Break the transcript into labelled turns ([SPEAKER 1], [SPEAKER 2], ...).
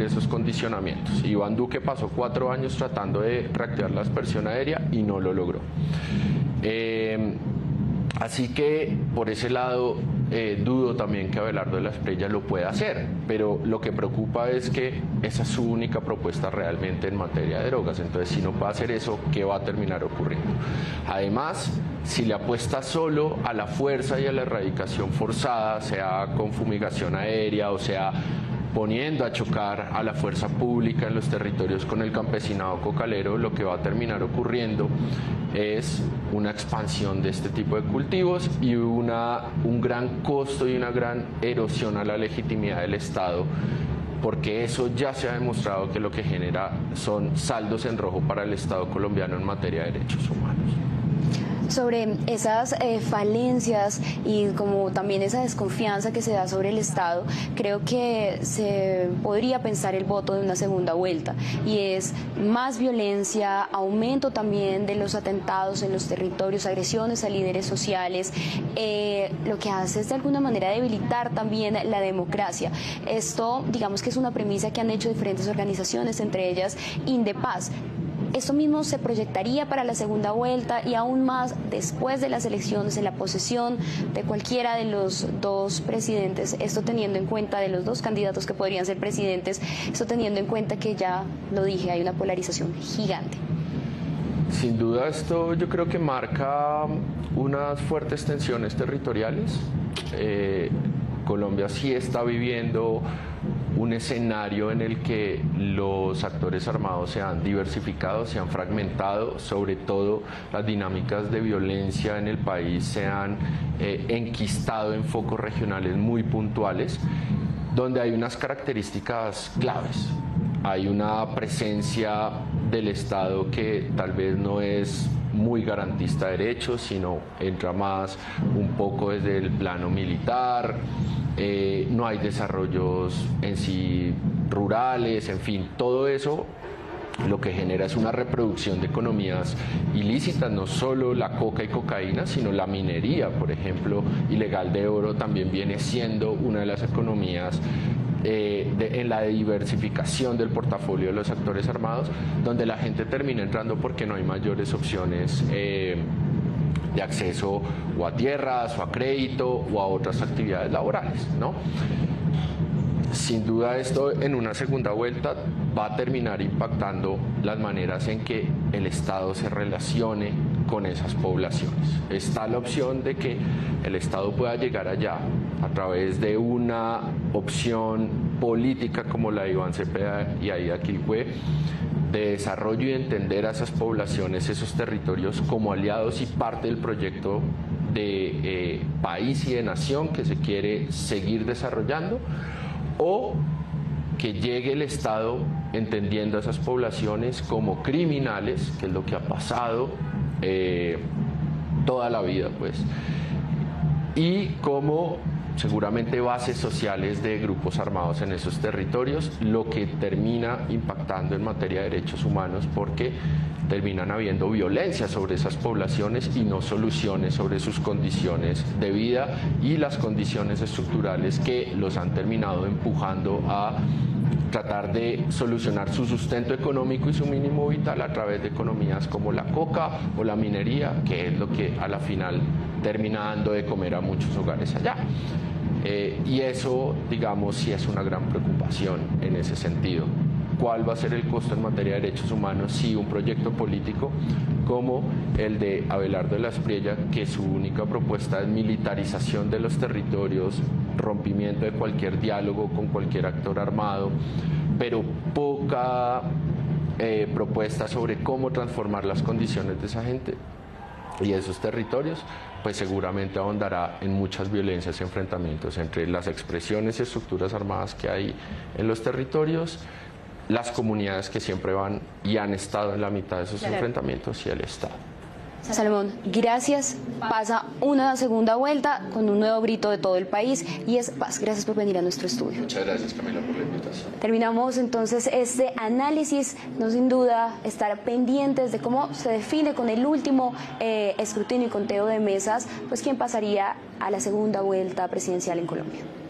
[SPEAKER 1] esos condicionamientos. Iván Duque pasó 4 años tratando de reactivar la aspersión aérea y no lo logró. Así que por ese lado dudo también que Abelardo de la Espriella lo pueda hacer, pero lo que preocupa es que esa es su única propuesta realmente en materia de drogas. Entonces, si no puede hacer eso, ¿qué va a terminar ocurriendo? Además, si le apuesta solo a la fuerza y a la erradicación forzada, sea con fumigación aérea o sea poniendo a chocar a la fuerza pública en los territorios con el campesinado cocalero, lo que va a terminar ocurriendo es una expansión de este tipo de cultivos y un gran costo y una gran erosión a la legitimidad del Estado, porque eso ya se ha demostrado que lo que genera son saldos en rojo para el Estado colombiano en materia de derechos humanos.
[SPEAKER 2] Sobre esas falencias y como también esa desconfianza que se da sobre el Estado, creo que se podría pensar el voto de una segunda vuelta, y es más violencia, aumento también de los atentados en los territorios, agresiones a líderes sociales, lo que hace es de alguna manera debilitar también la democracia. Esto, digamos que es una premisa que han hecho diferentes organizaciones, entre ellas Indepaz. Esto mismo se proyectaría para la segunda vuelta y aún más después de las elecciones, en la posesión de cualquiera de los dos presidentes, esto teniendo en cuenta, de los dos candidatos que podrían ser presidentes, esto teniendo en cuenta que ya lo dije, hay una polarización gigante.
[SPEAKER 1] Sin duda esto yo creo que marca unas fuertes tensiones territoriales. Colombia sí está viviendo un escenario en el que los actores armados se han diversificado, se han fragmentado, sobre todo las dinámicas de violencia en el país se han enquistado en focos regionales muy puntuales, donde hay unas características claves. Hay una presencia del Estado que tal vez no es muy garantista de derechos, sino entra más un poco desde el plano militar. No hay desarrollos en sí rurales, en fin, todo eso lo que genera es una reproducción de economías ilícitas, no solo la coca y cocaína, sino la minería, por ejemplo, ilegal de oro también viene siendo una de las economías en la diversificación del portafolio de los actores armados, donde la gente termina entrando porque no hay mayores opciones de acceso o a tierras o a crédito o a otras actividades laborales, ¿no? Sin duda esto en una segunda vuelta va a terminar impactando las maneras en que el Estado se relacione con esas poblaciones. Está la opción de que el Estado pueda llegar allá a través de una opción política como la de Iván Cepeda y Aida Quilpué, de desarrollo y entender a esas poblaciones, esos territorios como aliados y parte del proyecto de país y de nación que se quiere seguir desarrollando, o que llegue el Estado entendiendo a esas poblaciones como criminales, que es lo que ha pasado toda la vida, pues, y como seguramente bases sociales de grupos armados en esos territorios, lo que termina impactando en materia de derechos humanos, porque terminan habiendo violencia sobre esas poblaciones y no soluciones sobre sus condiciones de vida y las condiciones estructurales que los han terminado empujando a tratar de solucionar su sustento económico y su mínimo vital a través de economías como la coca o la minería, que es lo que a la final termina dando de comer a muchos hogares allá. Y eso, digamos, sí es una gran preocupación en ese sentido. ¿Cuál va a ser el costo en materia de derechos humanos si un proyecto político como el de Abelardo de la Espriella, que su única propuesta es militarización de los territorios, rompimiento de cualquier diálogo con cualquier actor armado, pero poca propuesta sobre cómo transformar las condiciones de esa gente y esos territorios, pues seguramente ahondará en muchas violencias y enfrentamientos entre las expresiones y estructuras armadas que hay en los territorios, las comunidades que siempre van y han estado en la mitad de esos enfrentamientos y el Estado.
[SPEAKER 2] Salomón, gracias. Pasa una segunda vuelta con un nuevo grito de todo el país y es paz. Gracias por venir a nuestro estudio.
[SPEAKER 1] Muchas gracias, Camila, por la invitación.
[SPEAKER 2] Terminamos entonces este análisis, no sin duda estar pendientes de cómo se define con el último escrutinio y conteo de mesas, pues quién pasaría a la segunda vuelta presidencial en Colombia.